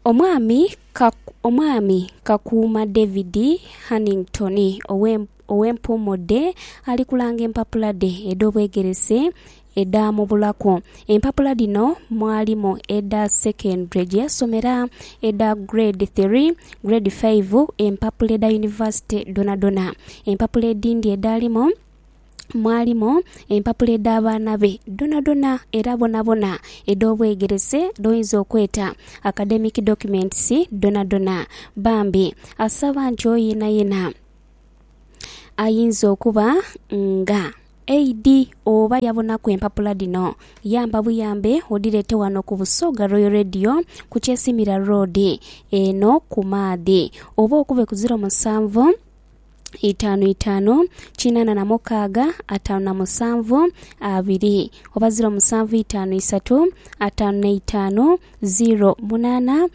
Omwami Kakuuma David Hannington ow'Empumodde ali kulanga empapula de ed'obwegerese edamubulako. Empapula dino mwalimu eda secondary gye yasomera, eda grade 3, grade 5, empapula eda university donadona. Empapula edindi edalimu mwalimu empapula ed'abaana be donadona era bonabona ed'obwegerese doyinza okweta academic documents donadona. Bambi asaba nti yena ayinza okuba nga AD oba yabona ku empapula dino yamba buyambe odirete wano ku Busoga Royal Radio ku Kyesimira Road eno ku Maadi, oba okube ku 07 55 86 57 2 oba 0753 55 08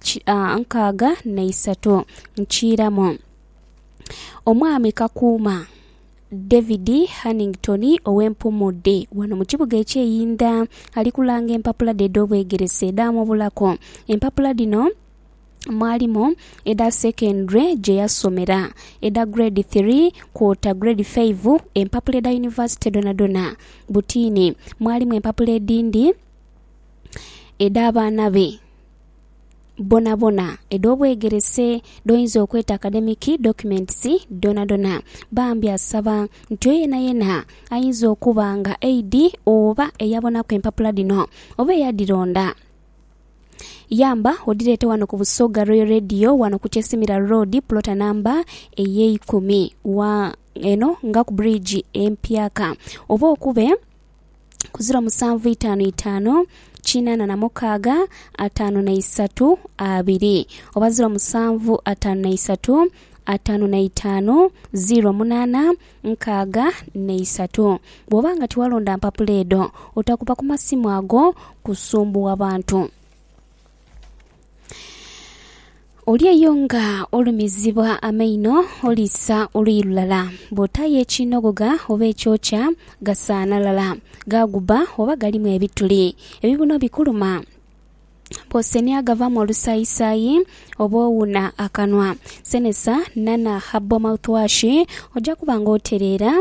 63 nkiramu. Omwami Kakuuma David Hannington ow'Empumodde wano mu kibuga eky'Eyinda ali kulanga empapula ed'obwegerese edamubulako. Empapula dino mwalimu eda secondary gye yasomera, eda grade 3 kwota grade 5, empapula eda university donadona. Butini mwalimu empapula edindi ed'abaana be bonabona ed'obwegerese doyinza okweta academic documents donadona. Bambi asaba nti yena ayinza okuba nga AD oba eyabona ku empapula dino oba eyadironda yamba odirete wano ku Busoga Royal Radio wano ku Kyesimira Road plota namba eye10 wa eno nga ku bridge empyaka, oba okube ku 0755 86 53 2 oba 0753 55 08 63. Bw'obanga tiwalonda mpapula edo otakupa ku masimu ago kusumbuwa abantu. Olyeyo nga olumizibwa amaino olisa oluyilulala bw'otayo ekinogoga oba ekyokya gasaana lala gaguba oba galimu ebituli ebibuno bikuluma bw'oseni agava mu olusayisayi oba owuna akanwa. Senesa Nana Herbal Mouthwash ojja kuba ng'otereera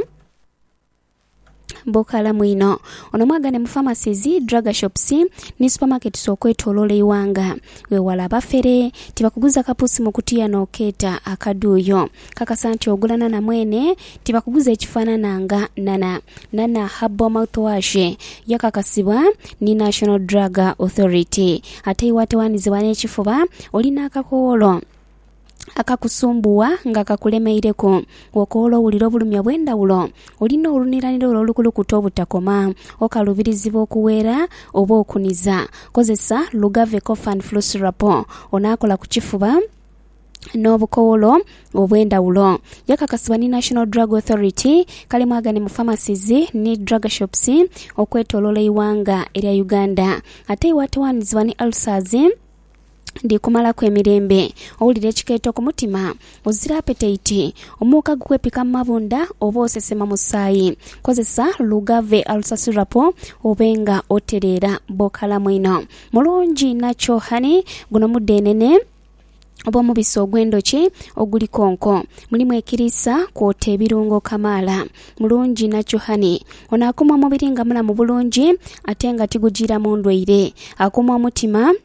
Bokala mwino. Ono mwagane mu pharmacies, drug shops ni supermarkets okwetoloola iwanga. Wewala abafere tibakuguza kapusi mu kutiya n'oketa akaduuyo. Kakasa nti ogula Nana mwene tibakuguza ekifaanana nga Nana. Nana Herbal Mouthwash yakakasibwa ni National Drug Authority. Ate iwatewanizibwa n'ekifuba olina akakoolo akakusumbuwa nga kakulemeireko okoola owulira obulumya bw'endawulo olina oluniraniro olukulukuta obutakoma okalubirizibwa okuweera oba okuniza kozesa Lugave Cough and Flu Syrup onaakola ku kifuba n'obukoolo obw'endawulo. Yakakasibwa ni National Drug Authority. Kale mwagane mu pharmacies ni drug shops okwetoloola iwanga erya Uganda. Ate iwatewanizibwa ni ulcers ndi kumala kw'emirembe owulira ekikeeto ku mutima ozira appetite omuuka gukwepika mu mabunda oba osesema mu ssaayi kozesa Lugave ulcer syrup obenga otereera Bokala mwino mulungi nakyo hani guno muddenene oba omubisi ogw'endoki oguli konko mulimu ekirisa kwota ebirungo kamaala mulungi nakyo hani onaakuma omubiri nga mulamu bulungi ate nga tigugira mu ndwaire akuma omutima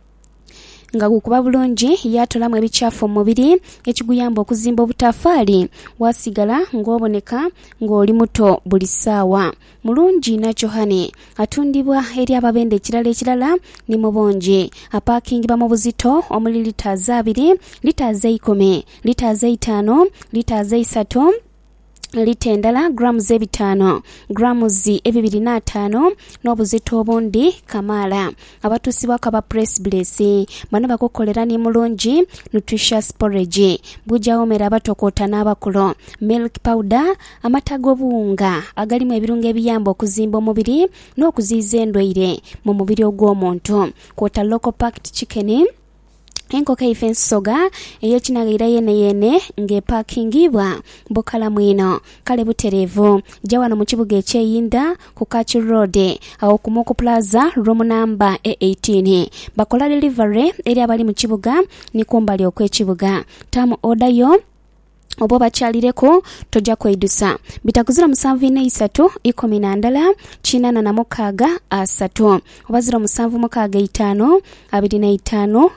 nga gukuba bulungi yatolamu ebikyafu mu mubiri ekiguyamba okuzimba obutafaali wasigala ng'oboneka ng'oli muto buli ssaawa mulungi nakyo hani atundibwa eri ababende ekirala ni mubongi apaakingibwa mu buzito omuli lita 2, lita 10, lita 5, lita 3, lita endala grams 5, grams 205 n'obuzito obundi kamaala. Abatuusibwa kaba press bless bano bakukolera ni mulungi nutritious porridge bujawomera abatokota n'abakulu milk powder amata g'obuwunga agalimu ebirungo ebiyamba okuzimba omubiri n'okuziiza endwaire mu mubiri ogw'omuntu kwota local packed chicken Enkoka ifensi soga eyekinagira yene ngepakingibwa bukala mwino kale buterevu jawano mu kibuga ekyeyinda ku Kachi Road awo ku Moko Plaza room number 18 bakola delivery eri abali mu kibuga ni kumbali okwekibuga tamu order yo obo bachalireko tojja kwedusa bitakuzira 743 chinana na mukaga asatu obazira 765 25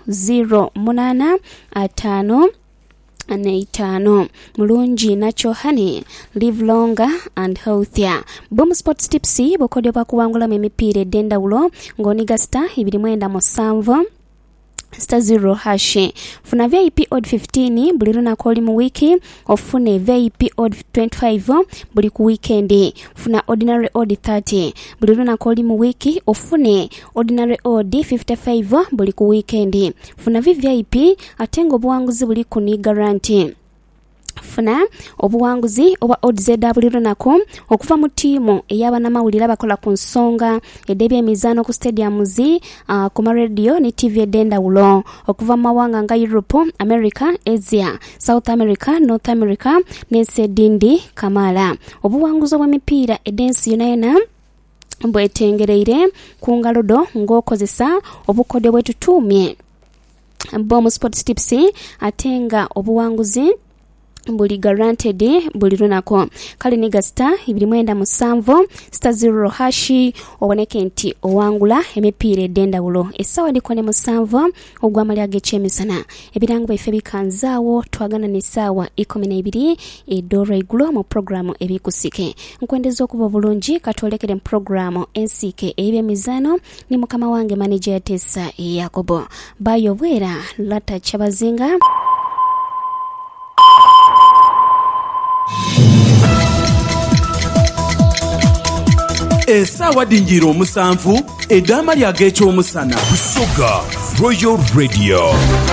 08 5 mulungi nacho honey live longer and healthier Boom Sports Tipsy bokodyo bakuwangula emipira edendawulo ngoniga star 297 *0#. Funa VIP odd 15 buli lunako oli mu wiki ofune VIP odd 25 buli ku weekend. Funa ordinary odd 30 buli lunako oli mu wiki ofune ordinary odd 55 buli ku weekend. Funa VIP atengo obuwanguzi buli ku ni guarantee. Funa obuwanguzi oba odds edabuliro nako okuva mu tiimu ey'abana mawulira bakola ku nsonga edebya emizano ku stadiums ku ma radio ne TV edendawulo okuva mu mawanga nga Europe, America, Asia, South America, North America n'ensi edindi kamala. Obuwanguzi obw'emipiira edensi yonayona bwetengereire ku ngalodo ng'okozesa obukodyo bwetutumye Boom Sports Tipsy atenga obuwanguzi buli guaranteed buli lunako kale niga star 297 *0# oboneke nti owangula emipiira edendawulo essawa likone mu 7 ogwamali ag'ekyemisana ebirango baife bikanzaawo twagana n'essaawa 12 edoro igulo mu programu ebikusike nkwendeza okuba bulungi katwolekere mu programu ensike ebyemizano ni mukama wange manager ya Tessa Yakobo bayo bwera lata chabazinga Esawa dinjiro omusanvu edama lyag'ekyomusana Busoga Royal Radio.